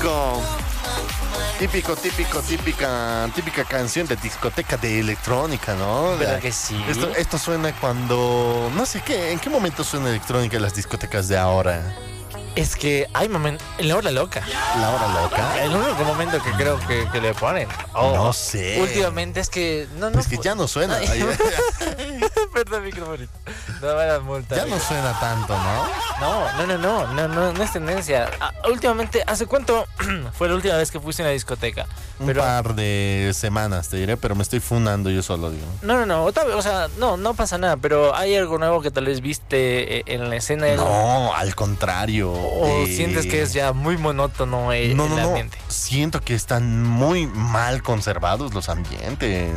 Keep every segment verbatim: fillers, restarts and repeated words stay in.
típico. Típico, típico, típica, típica canción de discoteca de electrónica, ¿no? ¿Verdad que sí? Esto, esto suena cuando, no sé qué, ¿en qué momento suena electrónica en las discotecas de ahora? Es que hay momentos. En la hora loca. ¿La hora loca? El único momento que creo que, que le ponen. Oh, No sé. Últimamente es que. No, no. Es que ya no suena. Ay. Perdón, micrófono. No van a multar. Ya no suena tanto, ¿no? No, no, no, no, no, no, no es tendencia. Ah, últimamente, ¿hace cuánto fue la última vez que fuiste a una discoteca? Un Pero, par de semanas, te diré, pero me estoy fundando yo solo, digo. no, no, no, otra vez, o sea, no, no pasa nada, pero hay algo nuevo que tal vez viste eh, en la escena. del- No, al contrario. O eh, sientes que es ya muy monótono el, No, el no, no. ambiente. Siento que están muy mal conservados los ambientes.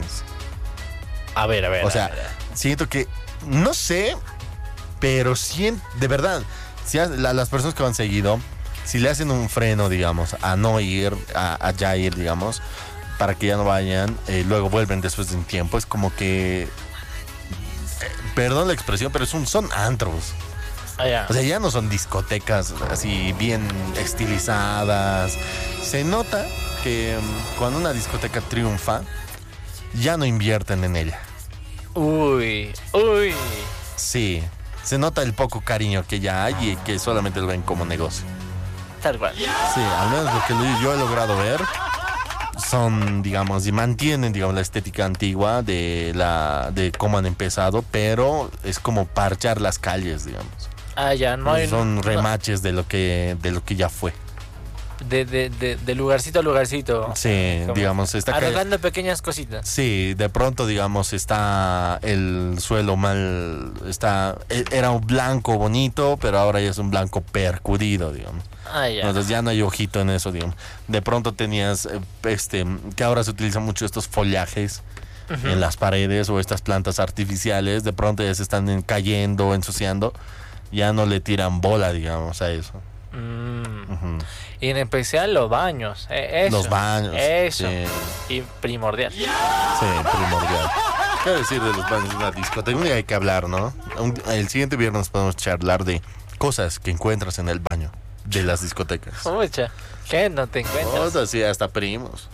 A ver, a ver. O a sea, ver. siento que, no sé, pero siento, de verdad, si a, la- las personas que lo han seguido, si le hacen un freno, digamos, a no ir, a, a ya ir, digamos, para que ya no vayan, eh, luego vuelven después de un tiempo, es como que, eh, perdón la expresión, pero es un, son antros. Ah, ya. O sea, ya no son discotecas así bien estilizadas. Se nota que mm, cuando una discoteca triunfa, ya no invierten en ella. Uy, uy. Sí, se nota el poco cariño que ya hay y que solamente lo ven como negocio. Tal cual. Sí, al menos lo que lo- yo he logrado ver son, digamos, y mantienen, digamos, la estética antigua de la de cómo han empezado, pero es como parchar las calles, digamos. Ah, ya, no hay. Son no- remaches de lo que de lo que ya fue. De, de, de, de lugarcito a lugarcito. Sí, Como digamos, está ca- arreglando pequeñas cositas. Sí, de pronto, digamos, está el suelo mal, está, e- era un blanco bonito, pero ahora ya es un blanco percudido, digamos. Ah, ya. Entonces ya no hay ojito en eso, digamos. De pronto tenías, eh, este, que ahora se utilizan mucho estos follajes Ujú. en las paredes o estas plantas artificiales, de pronto ya se están en- cayendo, ensuciando, ya no le tiran bola, digamos, a eso. Mm. Ujú. Y en especial los baños. eh, eso. Los baños. Eso. Sí. Y primordial. Sí, primordial. ¿Qué decir de los baños de una discoteca? Un día hay que hablar, ¿no? Un- el siguiente viernes podemos charlar de cosas que encuentras en el baño de las discotecas. Mucha. ¿Qué no te encuentras? Cosas, sí, hasta primos.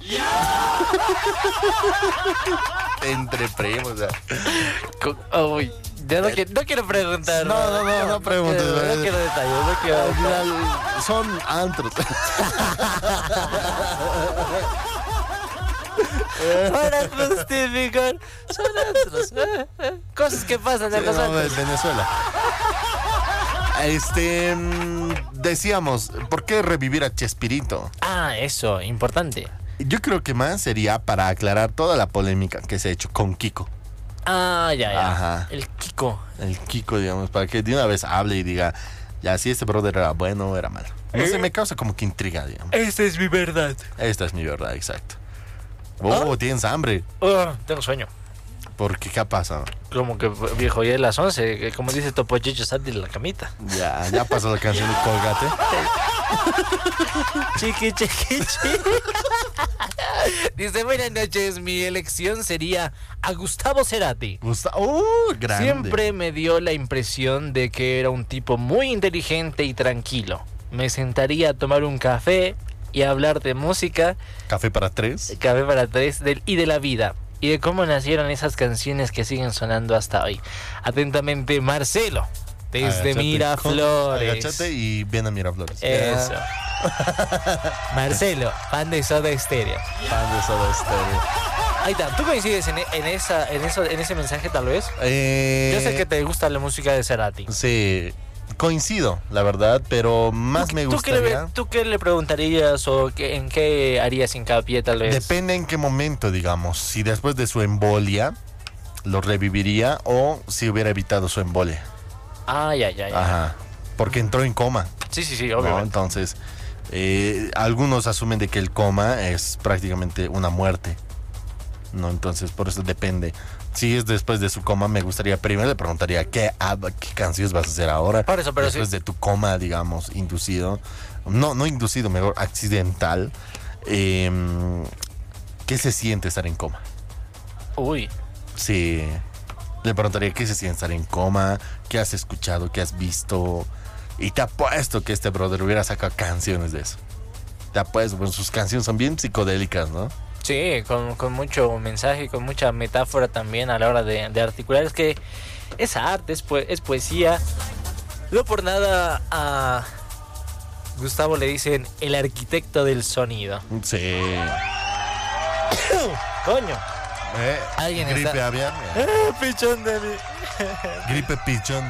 Entre primos, o sea. Co- Uy, ya no, quiero, no quiero preguntar. No, no, no, no preguntes, quiero- ¿verdad? No quiero detalles, no quiero Al detalles. final son antros. Para justificar, son antros. eh, eh, Cosas que pasan en los No, antros. en Venezuela. Este, mm, decíamos, ¿por qué revivir a Chespirito? Ah, eso, importante. Yo creo que más sería para aclarar toda la polémica que se ha hecho con Kiko. Ah, ya, ya. Ajá. El Kiko. El Kiko, digamos, para que de una vez hable y diga, ya si este brother era bueno o era malo. No sé, me causa como que intriga, digamos. Esta es mi verdad. Esta es mi verdad, exacto. Oh, tienes hambre. Oh, tengo sueño. ¿Por qué? ¿Qué pasa? Como que viejo, ya es las once. que Como dice Topo Chicho, sal de la camita. Ya, ya pasó la canción de Colgate. Chiqui, chiqui, chiqui. Dice, buenas noches, mi elección sería a Gustavo Cerati. Gusta- ¡Uh! Grande. Siempre me dio la impresión de que era un tipo muy inteligente y tranquilo. Me sentaría a tomar un café y a hablar de música, Café para tres. café para tres, del- y de la vida. Y de cómo nacieron esas canciones que siguen sonando hasta hoy. Atentamente, Marcelo, desde Agáchate, Miraflores. con- Agáchate y ven a Miraflores. Eso. Marcelo, fan de Soda Stereo. Fan de Soda Stereo. Ahí está. ¿Tú coincides en, en, esa, en, eso, en ese mensaje tal vez? Eh, Yo sé que te gusta la música de Cerati. Sí, coincido, la verdad, pero más ¿Tú, me tú qué le, gustaría... ¿Tú qué le preguntarías o qué, en qué harías hincapié tal vez? Depende en qué momento, digamos. Si después de su embolia lo reviviría o si hubiera evitado su embolia. Ah, ya, ya, ya. Ajá. Porque entró en coma. Sí, sí, sí, ¿no? obviamente. Entonces, eh, algunos asumen de que el coma es prácticamente una muerte. No, entonces por eso depende. Si es después de su coma, me gustaría primero le preguntaría qué, ah, qué canciones vas a hacer ahora. Por eso, pero después sí. de tu coma, digamos, inducido. No, no inducido, mejor accidental. Eh, ¿Qué se siente estar en coma? Uy. Sí. Le preguntaría qué se siente estar en coma, qué has escuchado, qué has visto. Y te apuesto que este brother hubiera sacado canciones de eso. te apuesto, pues sus canciones son bien psicodélicas, ¿no? Sí, con, con mucho mensaje, con mucha metáfora también a la hora de, de articular. Es que es arte, es, po- es poesía. No por nada a Gustavo le dicen el arquitecto del sonido. Sí. Coño. Eh, Alguien gripe está- aviar. ¡Eh, pichón de mí! Gripe pichón.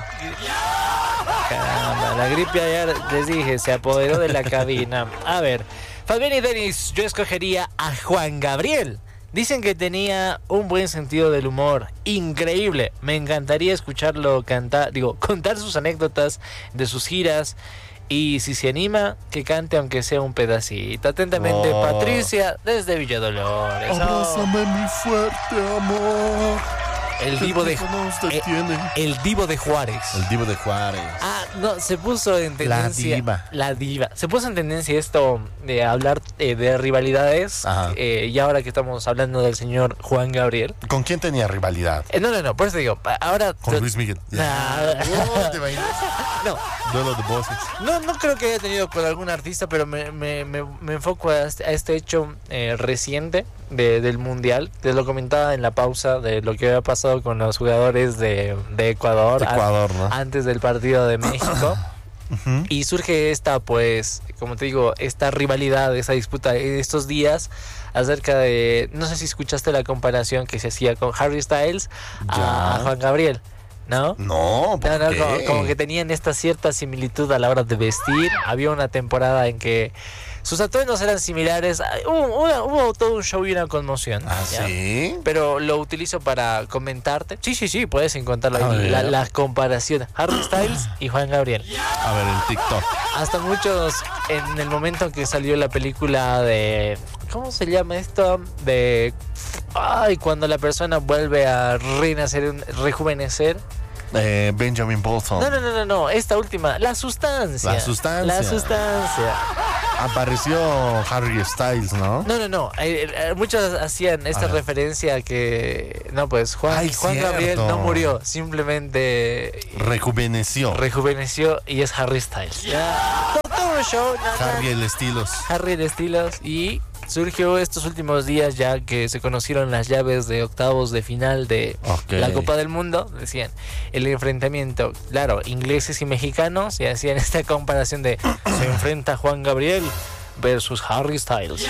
Caramba, la gripe ayer, les dije, se apoderó de la cabina. A ver, Fabián y Denis, yo escogería a Juan Gabriel. Dicen que tenía un buen sentido del humor, increíble. Me encantaría escucharlo cantar, digo, contar sus anécdotas de sus giras. Y si se anima, que cante aunque sea un pedacito. Atentamente, Oh. Patricia, desde Villa Dolores. Oh, Abrázame muy fuerte, amor. el divo de El tiempo nos eh, detiene. el divo de Juárez. El divo de Juárez. Ah, no, se puso en tendencia. La diva. La diva. Se puso en tendencia esto de hablar eh, de rivalidades. Ajá. Eh, y ahora que estamos hablando del señor Juan Gabriel. ¿Con quién tenía rivalidad? Eh, no, no, no, por eso digo, pa- ahora. Con Luis Miguel. Nah. Oh, ¿te imaginas? No, Duelo de voces. no, no creo que haya tenido con algún artista, pero me, me, me, me enfoco a este, a este hecho eh, reciente de, del Mundial. Te lo comentaba en la pausa de lo que había pasado con los jugadores de, de Ecuador, De Ecuador, ¿no? an- antes del partido de México. Ujú. Y surge esta, pues, como te digo, esta rivalidad, esta disputa en estos días acerca de, no sé si escuchaste la comparación que se hacía con Harry Styles a, Ya. Juan Gabriel, ¿no? No, ¿por No, no, qué? como, como que tenían esta cierta similitud a la hora de vestir. Había una temporada en que sus atuendos eran similares. Ah, Hubo, una- hubo todo un show y una conmoción. ¿Ah, ¿ya? sí? Pero lo utilizo para comentarte. Sí, sí, sí, puedes encontrarlo A ahí. ver. La, la comparación. Harry Styles y Juan Gabriel. A ver, el TikTok. Hasta muchos, en el momento que salió la película de... ¿Cómo se llama esto? De... Ay, cuando la persona vuelve a renacer, un- rejuvenecer. Eh, Benjamin Bolton. No, no, no, no, no. Esta última. La sustancia. La sustancia. La sustancia. Apareció Harry Styles, ¿no? No, no, no. eh, eh, muchos hacían esta A ver. referencia a que... No, pues Juan, Ay, Juan Gabriel cierto. no murió. Simplemente Rejuveneció. rejuveneció y es Harry Styles. Ya. Todo un show. na, na. Harry el estilos. Harry de estilos y surgió estos últimos días ya que se conocieron las llaves de octavos de final de Ok. la Copa del Mundo, decían el enfrentamiento, claro, ingleses y mexicanos, y hacían esta comparación de se enfrenta Juan Gabriel versus Harry Styles.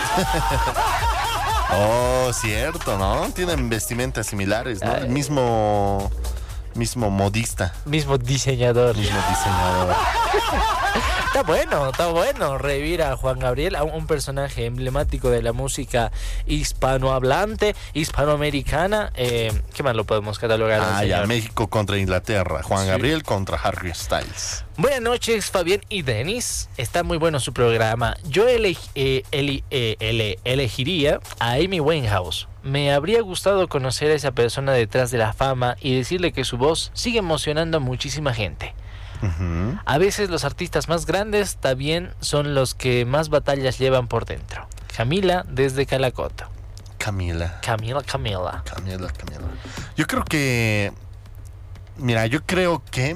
Oh, cierto, ¿no? Tienen vestimentas similares, ¿no? El Ay. mismo... Mismo modista. Mismo diseñador. Mismo diseñador. Está bueno, está bueno revivir a Juan Gabriel, a un personaje emblemático de la música hispanohablante, hispanoamericana. Eh, ¿Qué más lo podemos catalogar? al Ah, ya, señor? México contra Inglaterra. Juan Sí. Gabriel contra Harry Styles. Buenas noches, Fabián y Denis. Está muy bueno su programa. Yo ele- eh, eli- eh, ele- elegiría a Amy Winehouse. Me habría gustado conocer a esa persona detrás de la fama y decirle que su voz sigue emocionando a muchísima gente. Ujú. A veces los artistas más grandes también son los que más batallas llevan por dentro. Camila desde Calacoto. Camila. Camila, Camila. Camila, Camila. Yo creo que... Mira, yo creo que...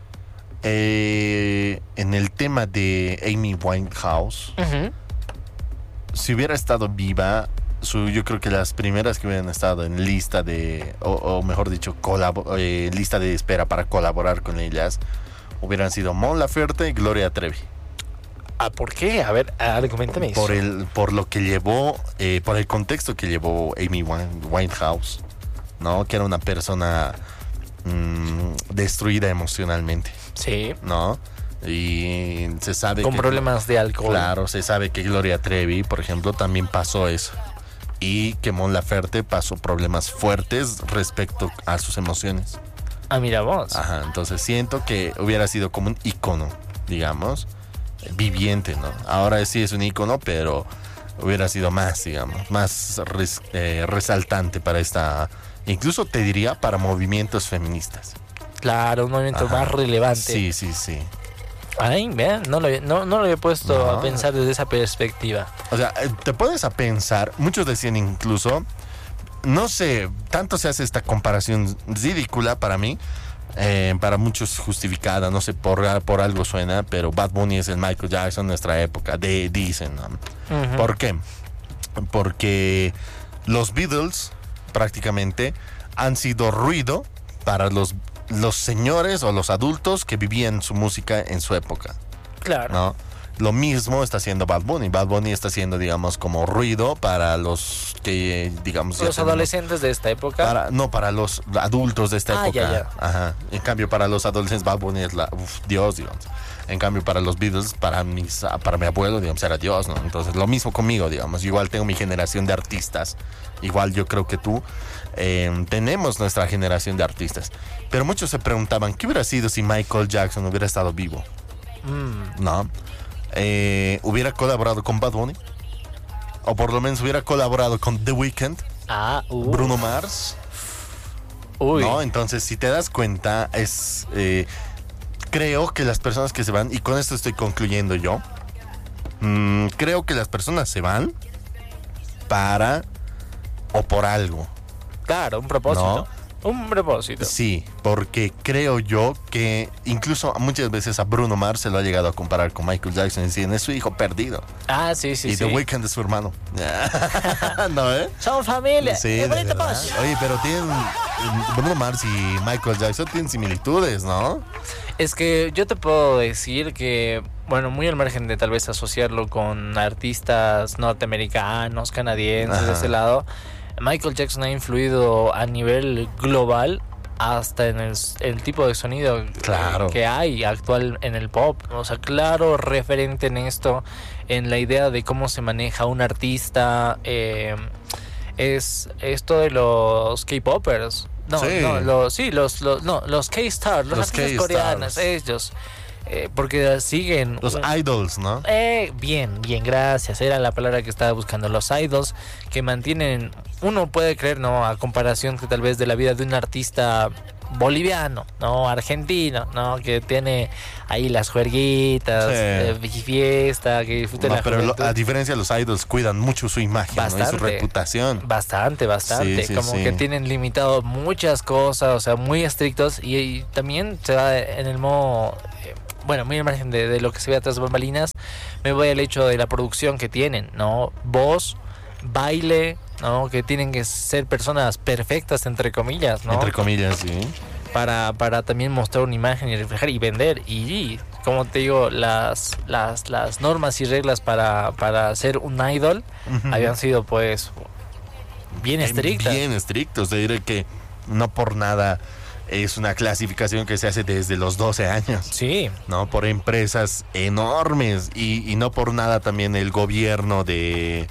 eh, en el tema de Amy Winehouse, Ujú. si hubiera estado viva, su, yo creo que las primeras que hubieran estado en lista de, o, o mejor dicho, colabo- eh, lista de espera para colaborar con ellas, hubieran sido Mon Laferte y Gloria Trevi. Ah, ¿por qué? A ver, ah, coméntame eso. Por el, por lo que llevó, eh, por el contexto que llevó Amy Wine- Winehouse, ¿no? Que era una persona mm, destruida emocionalmente, Sí, ¿no? Y se sabe con que, problemas de alcohol. claro, se sabe que Gloria Trevi, por ejemplo, también pasó eso. Y que Mon Laferte pasó problemas fuertes respecto a sus emociones. Ah, mira vos. Ajá, entonces siento que hubiera sido como un ícono, digamos, viviente, ¿no? Ahora sí es un ícono, pero hubiera sido más, digamos, más res- eh, resaltante para esta, incluso te diría para movimientos feministas. Claro, un movimiento Ajá. más relevante. Sí, sí, sí. Ay, vean, no lo, había- no, no lo había puesto No. a pensar desde esa perspectiva. O sea, eh, te puedes a pensar, muchos decían incluso, no sé, tanto se hace esta comparación ridícula para mí, Eh, para muchos justificada, no sé, por, por algo suena, pero Bad Bunny es el Michael Jackson de nuestra época, de, dicen, ¿no? Uh-huh. ¿Por qué? Porque los Beatles prácticamente han sido ruido para los, los señores o los adultos que vivían su música en su época. Claro. ¿No? Lo mismo está haciendo Bad Bunny. Bad Bunny está haciendo, digamos, como ruido para los que, digamos... Los adolescentes de esta época. Para, no, para los adultos de esta ah, época. Ya, ya. Ajá. En cambio, para los adolescentes, Bad Bunny es la, uf, Dios, digamos. En cambio, para los Beatles, para, mis, para mi abuelo, digamos, era Dios, ¿no? Entonces, lo mismo conmigo, digamos. Igual tengo mi generación de artistas. Igual yo creo que tú. Eh, tenemos nuestra generación de artistas. Pero muchos se preguntaban, ¿qué hubiera sido si Michael Jackson hubiera estado vivo? Mm. ¿No? Eh, ¿Hubiera colaborado con Bad Bunny? O por lo menos hubiera colaborado con The Weeknd, ah, uh. Bruno Mars. Uy. ¿No? Entonces, si te das cuenta, es eh, creo que las personas que se van, y con esto estoy concluyendo yo, mmm, creo que las personas se van para o por algo. Claro, un propósito. ¿No? Un propósito. Sí, porque creo yo que incluso muchas veces a Bruno Mars se lo ha llegado a comparar con Michael Jackson y decir, es su hijo perdido. Ah, sí, sí, y sí. The Weeknd es su hermano. ¿No, eh? Son familia. Sí, oye, pero tienen Bruno Mars y Michael Jackson tienen similitudes, ¿no? Es que yo te puedo decir que, bueno, muy al margen de tal vez asociarlo con artistas norteamericanos, canadienses, Ajá. de ese lado, Michael Jackson ha influido a nivel global hasta en el, el tipo de sonido claro. que hay actual en el pop. O sea, claro, referente en esto, en la idea de cómo se maneja un artista, eh, es esto de los K-popers. No, sí. no, los, sí, los, los, no, los K-stars, los, los artistas coreanos, ellos. Eh, porque siguen... Los un, idols, ¿no? Eh, bien, bien, gracias. Era la palabra que estaba buscando. Los idols que mantienen... Uno puede creer, ¿no? A comparación que tal vez de la vida de un artista boliviano, ¿no? Argentino, ¿no? Que tiene ahí las juerguitas, sí. eh, fiesta, que disfrute no, la pero juventud. Lo, a diferencia, los idols cuidan mucho su imagen, bastante, ¿no? Y su reputación. Bastante, bastante. Sí, sí, Como sí. que tienen limitado muchas cosas, o sea, muy estrictos. Y, y también se va en el modo... Eh, bueno, muy al margen de, de lo que se ve atrás de bambalinas, me voy al hecho de la producción que tienen, ¿no? Voz, baile, ¿no? Que tienen que ser personas perfectas, entre comillas, ¿no? Entre comillas, sí. Para, para también mostrar una imagen y reflejar y vender. Y, y como te digo, las, las, las normas y reglas para, para ser un idol uh-huh. habían sido, pues, bien estrictas. Bien estrictos. Te diré que no por nada... Es una clasificación que se hace desde los doce años. Sí. ¿No? Por empresas enormes. Y, y no por nada también el gobierno de,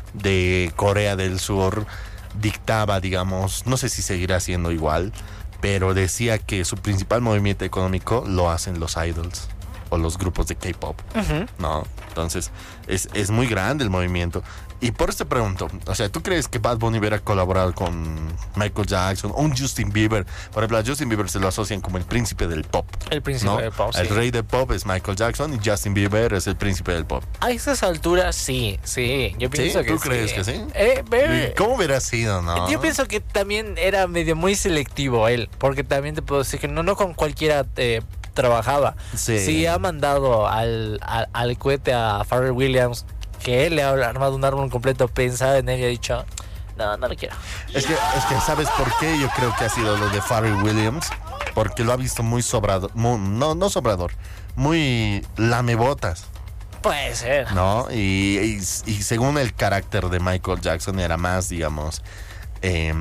de Corea del Sur dictaba, digamos, no sé si seguirá siendo igual, pero decía que su principal movimiento económico lo hacen los idols o los grupos de K-pop. Uh-huh. ¿No? Entonces, es, es muy grande el movimiento. Y por eso te pregunto, o sea, ¿tú crees que Bad Bunny hubiera colaborado con Michael Jackson o un Justin Bieber? Por ejemplo, a Justin Bieber se lo asocian como el príncipe del pop. El príncipe ¿no? del pop, El sí. rey del pop es Michael Jackson y Justin Bieber es el príncipe del pop. A esas alturas, sí, sí. Yo pienso ¿Sí? que ¿Tú sí. crees que sí? Eh, eh, ¿Cómo hubiera sido, no? Yo pienso que también era medio muy selectivo él, porque también te puedo decir que no, no con cualquiera... Eh, trabajaba. Sí. Sí, ha mandado al, al, al cohete a Pharrell Williams, que él le ha armado un árbol completo pensado en él y ha dicho, no, no lo quiero. Es que, es que ¿sabes por qué? Yo creo que ha sido lo de Pharrell Williams, porque lo ha visto muy sobrador, muy, no, no sobrador, muy lamebotas. Puede ser. ¿No? Y, y, y según el carácter de Michael Jackson era más, digamos, eh,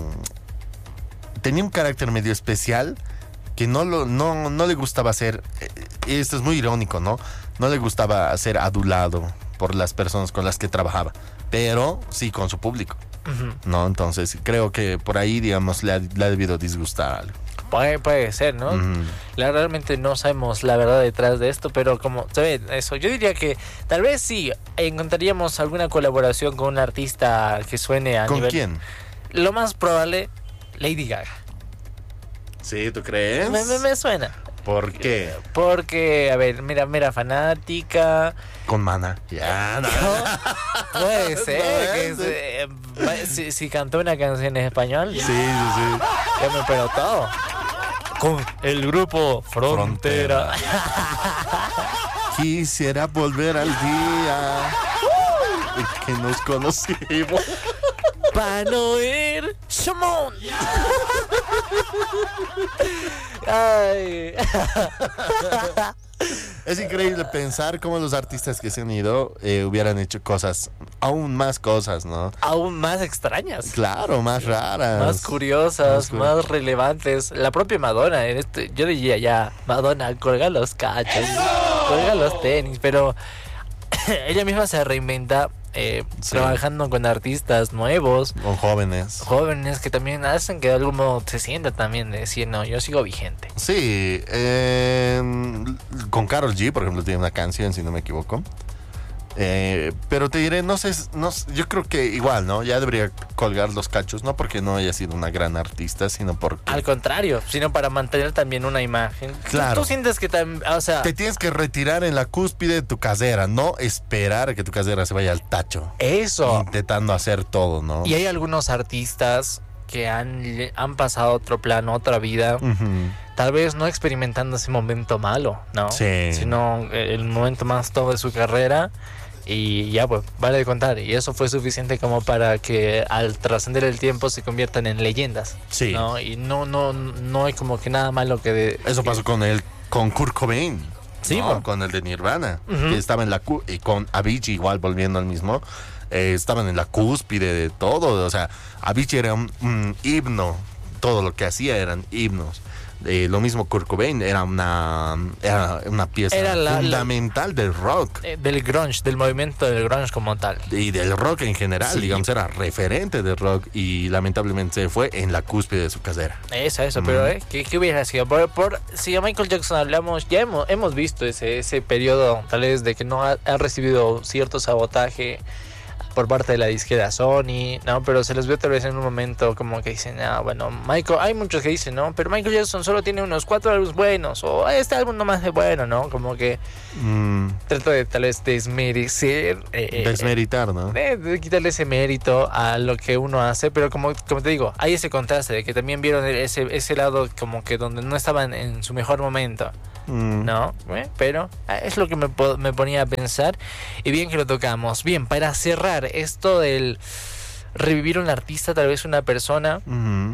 tenía un carácter medio especial, que no, lo, no, no le gustaba ser, eh, esto es muy irónico, ¿no? No le gustaba ser adulado por las personas con las que trabajaba, pero sí con su público, uh-huh. ¿no? Entonces creo que por ahí, digamos, le ha, le ha debido disgustar algo. Puede, puede ser, ¿no? Uh-huh. La, realmente no sabemos la verdad detrás de esto, pero como se ve eso, yo diría que tal vez sí encontraríamos alguna colaboración con un artista que suene a ¿Con nivel... quién? Lo más probable, Lady Gaga. Sí, ¿tú crees? Me, me, me suena. ¿Por qué? Porque, a ver, mira, mira, fanática. Con Mana. Ya, no. no. Puede ser. No, que sí. se, eh, si, si cantó una canción en español. Sí, sí, sí. Yo me pero todo. con el grupo Frontera. Quisiera volver al día en que nos conocimos. Para no ir, Shimon. Ay. Es increíble pensar cómo los artistas que se han ido eh, hubieran hecho cosas, aún más cosas, ¿no? Aún más extrañas. Claro, más raras. Más curiosas, Más más, cur- relevantes. La propia Madonna, en este, yo diría ya, Madonna, colga los cachos, colga los tenis, pero ella misma se reinventa eh, Sí. trabajando con artistas nuevos, Con jóvenes. jóvenes que también hacen que de algún modo se sienta también de decir, no, yo sigo vigente. Sí, eh, con Karol G, por ejemplo, tiene una canción, si no me equivoco. Eh, pero te diré, no sé, no, sé, yo creo que igual, ¿no? Ya debería colgar los cachos, no porque no haya sido una gran artista, sino porque Al contrario, sino para mantener también una imagen. ¿Tú- Claro. ¿Tú, sientes que también, o sea, te tienes que retirar en la cúspide de tu casera, no esperar a que tu casera se vaya al tacho, eso? intentando hacer todo, ¿no? Y hay algunos artistas que han, han pasado otro plano, otra vida, Ujú. tal vez no experimentando ese momento malo, ¿no? Sí. Sino el momento más todo de su carrera. Y ya, pues, vale de contar. Y eso fue suficiente como para que al trascender el tiempo se conviertan en leyendas. Sí. ¿No? Y no, no, no hay como que nada malo que de. Eso que- pasó con el con Kurt Cobain. Sí, ¿no? bueno. Con el de Nirvana, Ujú. que estaba en la cu- y con Avicii igual volviendo al mismo, eh, estaban en la cúspide de todo, o sea, Avicii era un, un himno, todo lo que hacía eran himnos. Eh, lo mismo Kurt Cobain era una era una pieza Era la- la- fundamental del rock eh, del grunge, del movimiento del grunge como tal. y del rock en general, Sí. digamos, era referente del rock y lamentablemente se fue en la cúspide de su carrera. Eso, eso, Mm. pero ¿eh? ¿Qué, qué hubiera sido? Por, por- si a Michael Jackson hablamos, ya hemos, hemos visto ese, ese periodo, tal vez, de que no ha, ha recibido cierto sabotaje por parte de la disquera Sony, ¿no? Pero se les ve tal vez en un momento como que dicen, ah, bueno, Michael, hay muchos que dicen, ¿no? Pero Michael Jackson solo tiene unos cuatro álbumes buenos, o este álbum no más de bueno, ¿no? Como que Mm, trato de tal vez desmerecer, eh, eh, desmeritar, ¿no? de, de quitarle ese mérito a lo que uno hace, pero como, como te digo, hay ese contraste de que también vieron ese, ese lado como que donde no estaban en su mejor momento, Mm. ¿no? ¿Eh? Pero eh, es lo que me, po- me ponía a pensar, y bien que lo tocamos. Bien, para cerrar esto del revivir un artista, tal vez una persona, Ujú.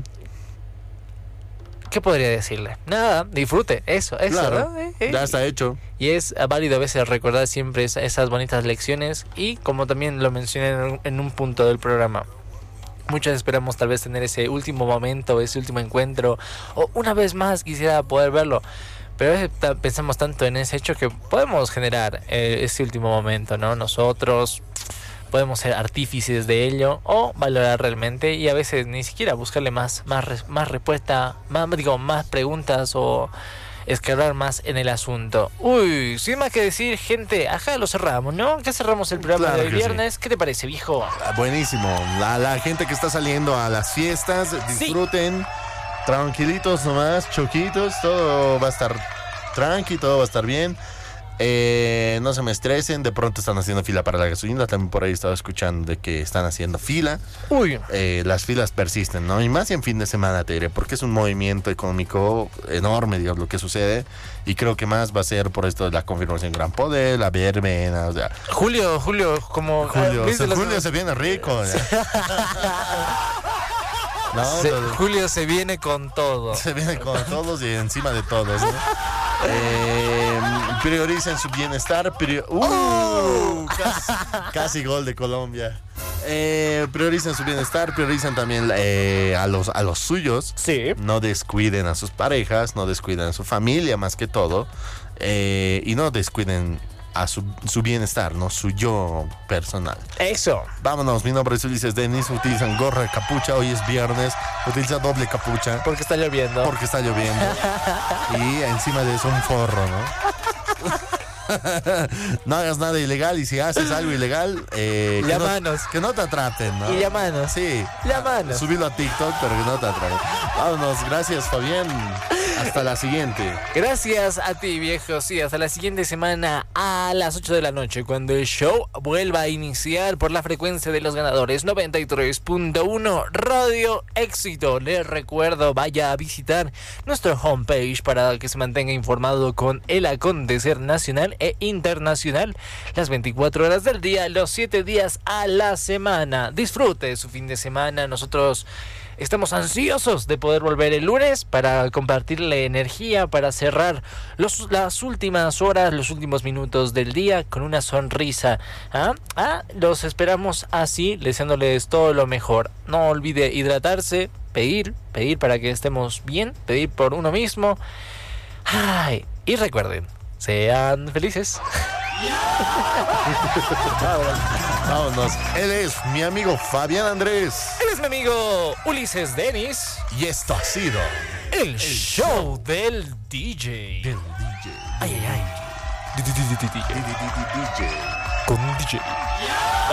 ¿qué podría decirle? Nada, disfrute, eso, eso, Claro, ¿no? Eh, eh, ya está hecho. Y es válido a veces recordar siempre esa- esas bonitas lecciones, y como también lo mencioné en un, en un punto del programa, muchos esperamos tal vez tener ese último momento, ese último encuentro, o una vez más quisiera poder verlo, pero a veces ta- pensamos tanto en ese hecho que podemos generar eh, ese último momento, ¿no? Nosotros podemos ser artífices de ello o valorar realmente, y a veces ni siquiera buscarle más, más, res- más respuesta, más, digo, más preguntas o escarbar más en el asunto. Uy, sin más que decir, gente, acá lo cerramos, ¿no? Ya cerramos el programa Claro de hoy que sí. viernes. ¿Qué te parece, viejo? Ah, buenísimo. La, la gente que está saliendo a las fiestas, disfruten. Tranquilitos nomás, choquitos. Todo va a estar tranqui, todo va a estar bien. Eh, no se me estresen. De pronto están haciendo fila para la gasolina. También por ahí estaba escuchando de que están haciendo fila. Uy, Eh, las filas persisten, ¿no? Y más en fin de semana, te diré, porque es un movimiento económico enorme, digamos, lo que sucede. Y creo que más va a ser por esto de la confirmación Gran Poder, la verbena, o sea, Julio, Julio, como... Julio, ¿viste se, los- Julio se viene rico. ¿ya? No, se- entonces, Julio se viene con todo. se viene con todos y encima de todos, ¿no? Eh, prioricen su bienestar. prior- Uh, casi, casi gol de Colombia. Eh, prioricen su bienestar, prioricen también eh, a, los, a los suyos. Sí. No descuiden a sus parejas, no descuiden a su familia más que todo. eh, y no descuiden a su, su bienestar, no su yo personal. Eso. Vámonos, mi nombre es Ulises Denis. Utilizan gorra, capucha, hoy es viernes. Utiliza doble capucha Porque está lloviendo. porque está lloviendo. Y encima de eso un forro, ¿no? No hagas nada ilegal, y si haces algo ilegal, eh, que, no, Llámanos. que no te atrapen, ¿no? Y llamanos. Sí. Llámanos. Subilo a TikTok, pero que no te atrapen. Vámonos, gracias, Fabián. Hasta la siguiente. Gracias a ti, viejo. Sí, hasta la siguiente semana a las ocho de la noche, cuando el show vuelva a iniciar por la frecuencia de los ganadores noventa y tres punto uno Radio Éxito. Les recuerdo, vaya a visitar nuestro homepage para que se mantenga informado con el acontecer nacional e internacional las veinticuatro horas del día, los siete días a la semana. Disfrute su fin de semana. Nosotros estamos ansiosos de poder volver el lunes para compartirle energía, para cerrar los, las últimas horas, los últimos minutos del día con una sonrisa. ¿Ah? ¿Ah? Los esperamos así, deseándoles todo lo mejor. No olvide hidratarse, pedir, pedir para que estemos bien, pedir por uno mismo. Ay, y recuerden, sean felices. Vámonos. Él es mi amigo Fabián Andrés. Él es mi amigo Ulises Denis. Y esto ha sido el, el show, show del D J. Del D J. Ay, ay, ay. D J. Con D J.